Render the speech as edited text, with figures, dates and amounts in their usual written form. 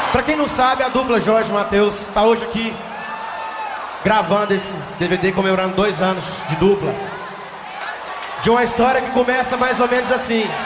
Pra quem não sabe, a dupla Jorge Mateus tá hoje aqui gravando esse DVD comemorando 2 anos de dupla. De uma história que começa mais ou menos assim.